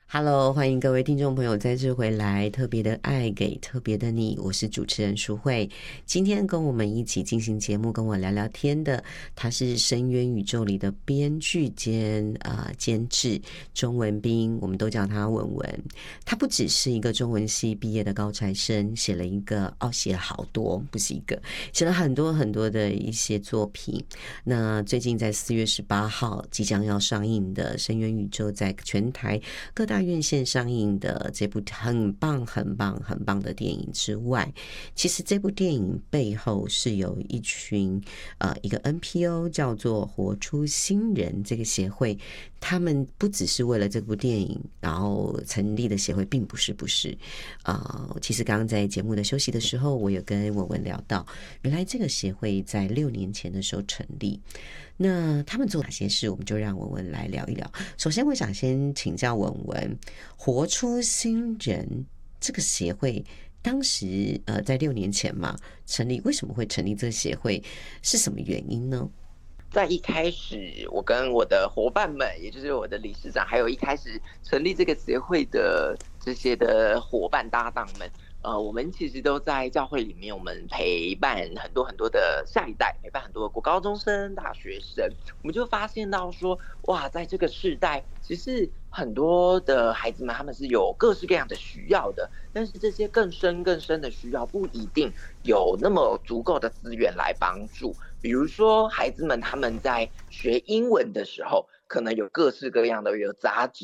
Hello，欢迎各位听众朋友再次回来。特别的爱给特别的你，我是主持人淑慧。今天跟我们一起进行节目，跟我聊聊天的，他是深渊宇宙里的编剧兼监制钟文彬，我们都叫他文文。他不只是一个中文系毕业的高材生，写了好多，不是一个，写了很多很多的一些作品。那最近在4月18号即将要上映的《深渊宇宙》，在全台各大院线上映的这部很棒、很棒、很棒的电影之外，其实这部电影背后是有一个 NPO 叫做活出新人这个协会，他们不只是为了这部电影然后成立的协会，并不是其实刚刚在节目的休息的时候，我有跟文文聊到，原来这个协会在6年前的时候成立。那他们做哪些事，我们就让文文来聊一聊。首先我想先请教文文，活出新人这个协会当时在6年前嘛成立，为什么会成立这个协会，是什么原因呢？ 在一开始，我跟我的伙伴们，也就是我的理事长，还有一开始成立这个协会的这些的伙伴搭档们，我们其实都在教会里面，我们陪伴很多很多的下一代，陪伴很多的国高中生、大学生，我们就发现到说，哇，在这个世代，其实很多的孩子们他们是有各式各样的需要的，但是这些更深更深的需要不一定有那么足够的资源来帮助。比如说孩子们他们在学英文的时候，可能有各式各样的有杂志